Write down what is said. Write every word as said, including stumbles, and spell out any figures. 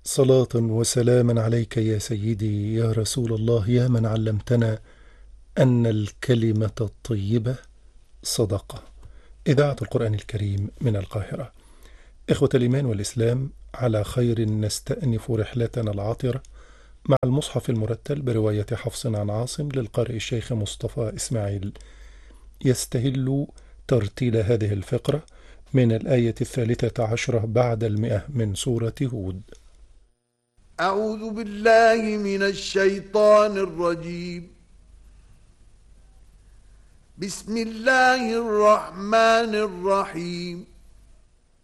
صلاة وسلاما عليك يا سيدي يا رسول الله، يا من علمتنا أن الكلمة الطيبة صدقة. إذاعة القرآن الكريم من القاهرة. إخوة الإيمان والإسلام، على خير نستأنف رحلتنا العاطرة مع المصحف المرتل برواية حفص عن عاصم للقارئ الشيخ مصطفى إسماعيل. يستهل ترتيل هذه الفقرة من الآية الثالثة عشرة بعد المئة من سورة هود. أعوذ بالله من الشيطان الرجيم. بسم الله الرحمن الرحيم.